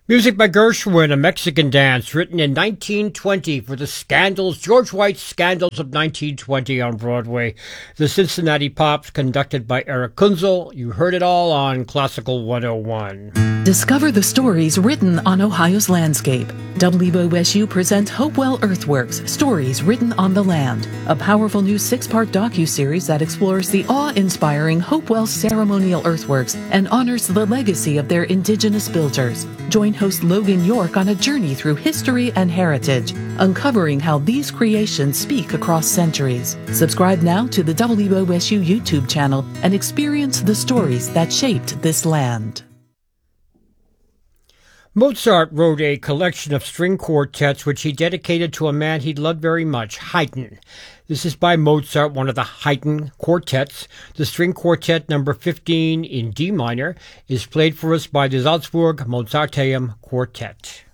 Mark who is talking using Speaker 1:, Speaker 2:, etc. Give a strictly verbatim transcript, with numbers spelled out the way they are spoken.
Speaker 1: Music by Gershwin, a Mexican dance written in nineteen twenty for the Scandals, George White's Scandals of nineteen twenty on Broadway. The Cincinnati Pops, conducted by Eric Kunzel. You heard it all on Classical one oh one.
Speaker 2: Discover the stories written on Ohio's landscape. W O S U presents Hopewell Earthworks, Stories Written on the Land, a powerful new six-part docuseries that explores the awe-inspiring Hopewell ceremonial earthworks and honors the legacy of their indigenous builders. Join host Logan York on a journey through history and heritage, uncovering how these creations speak across centuries. Subscribe now to the W O S U YouTube channel and experience the stories that shaped this land.
Speaker 1: Mozart wrote a collection of string quartets which he dedicated to a man he loved very much, Haydn. This is by Mozart, one of the Haydn quartets. The string quartet number fifteen in D minor is played for us by the Salzburg Mozarteum Quartet.